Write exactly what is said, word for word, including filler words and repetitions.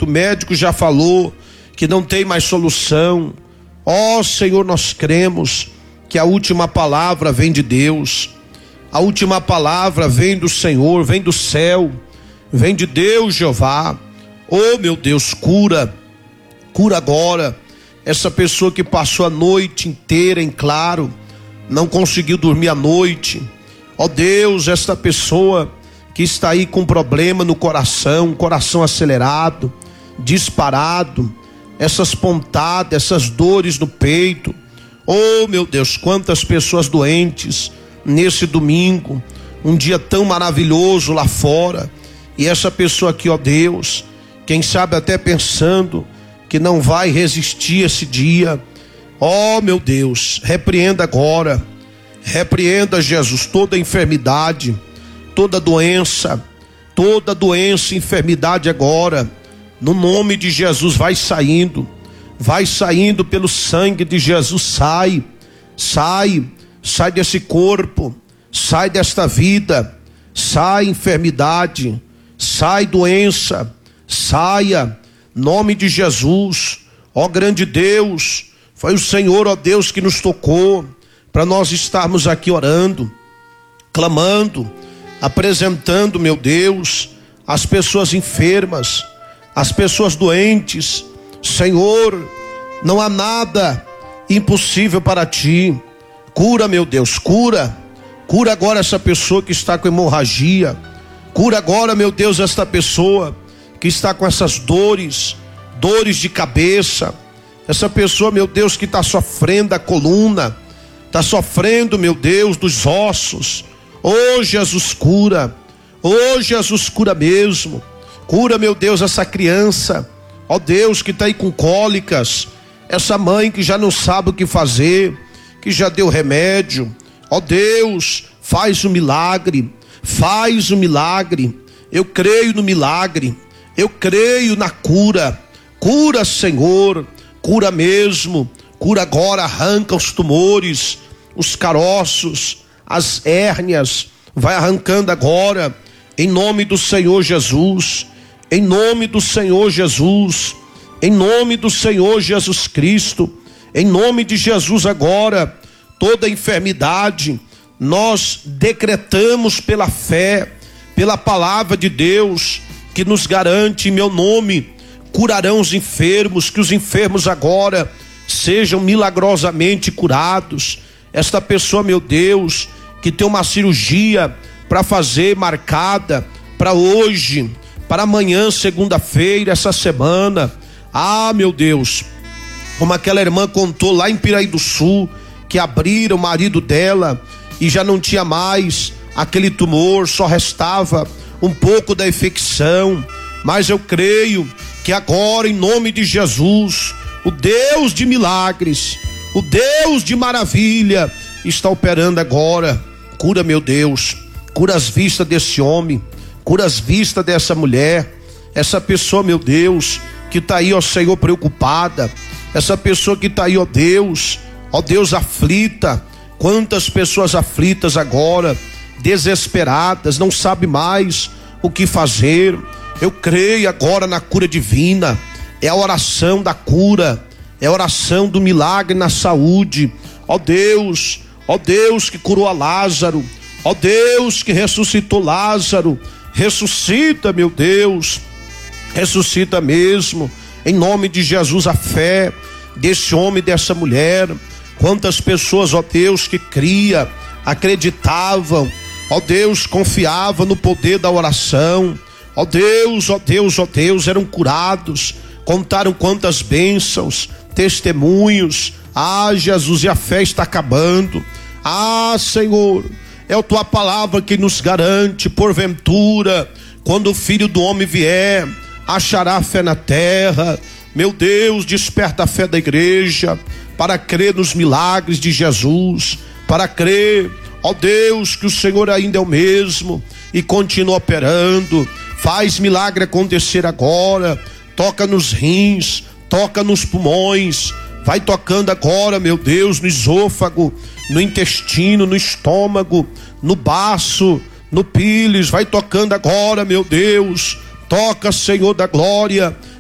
feito, o médico já falou que não tem mais solução. Ó oh, Senhor, nós cremos que a última palavra vem de Deus, a última palavra vem do Senhor, vem do céu, vem de Deus, Jeová. Oh meu Deus, cura, cura agora essa pessoa que passou a noite inteira em claro, não conseguiu dormir à noite. Ó Deus, esta pessoa que está aí com problema no coração, coração acelerado, disparado, essas pontadas, essas dores no peito. Oh meu Deus, quantas pessoas doentes nesse domingo, um dia tão maravilhoso lá fora, e essa pessoa aqui, ó Deus, quem sabe até pensando que não vai resistir esse dia. Ó meu Deus, repreenda agora, repreenda, Jesus, toda enfermidade, toda doença, toda doença, enfermidade agora, no nome de Jesus, vai saindo, vai saindo pelo sangue de Jesus, sai, sai, sai desse corpo, sai desta vida, sai enfermidade, sai doença, saia, nome de Jesus. Ó grande Deus, foi o Senhor, ó Deus, que nos tocou para nós estarmos aqui orando, clamando, apresentando, meu Deus, as pessoas enfermas, as pessoas doentes. Senhor, não há nada impossível para ti. Cura, meu Deus, cura, cura agora essa pessoa que está com hemorragia, cura agora, meu Deus, esta pessoa que está com essas dores, dores de cabeça, essa pessoa, meu Deus, que está sofrendo da coluna, está sofrendo, meu Deus, dos ossos. Oh Jesus, cura, oh Jesus, cura mesmo, cura, meu Deus, essa criança, ó Deus, que está aí com cólicas, essa mãe que já não sabe o que fazer, que já deu remédio. Ó Deus, faz um milagre, faz um milagre. Eu creio no milagre, eu creio na cura. Cura, Senhor, cura mesmo, cura agora, arranca os tumores, os caroços, as hérnias, vai arrancando agora, em nome do Senhor Jesus, em nome do Senhor Jesus, em nome do Senhor Jesus Cristo, em nome de Jesus agora, toda enfermidade, nós decretamos pela fé, pela palavra de Deus, que nos garante, em meu nome, curarão os enfermos, que os enfermos agora sejam milagrosamente curados. Esta pessoa, meu Deus, que tem uma cirurgia para fazer marcada para hoje, para amanhã, segunda-feira, essa semana. Ah, meu Deus, como aquela irmã contou lá em Piraí do Sul, que abriram o marido dela e já não tinha mais aquele tumor, só restava um pouco da infecção. Mas eu creio que agora, em nome de Jesus, o Deus de milagres, o Deus de maravilha, está operando agora. Cura, meu Deus, cura as vistas desse homem, cura as vistas dessa mulher, essa pessoa, meu Deus, que está aí, ó Senhor, preocupada, essa pessoa que está aí, ó Deus, ó Deus, aflita. Quantas pessoas aflitas agora, desesperadas, não sabe mais o que fazer. Eu creio agora na cura divina, é a oração da cura, é a oração do milagre na saúde. Ó Deus, ó Deus que curou a Lázaro, ó Deus que ressuscitou Lázaro, ressuscita, meu Deus, ressuscita mesmo, em nome de Jesus, a fé desse homem e dessa mulher. Quantas pessoas, ó Deus, que cria, acreditavam, ó Deus, confiavam no poder da oração, ó Deus, ó Deus, ó Deus, eram curados, contaram quantas bênçãos, testemunhos. Ah, Jesus, e a fé está acabando. Ah, Senhor, é a tua palavra que nos garante, porventura, quando o Filho do Homem vier, achará fé na terra. Meu Deus, desperta a fé da igreja para crer nos milagres de Jesus, para crer, ó Deus, que o Senhor ainda é o mesmo e continua operando. Faz milagre acontecer agora, toca nos rins, toca nos pulmões, vai tocando agora, meu Deus, no esôfago, no intestino, no estômago, no baço, no pílis, vai tocando agora, meu Deus, toca, Senhor da glória,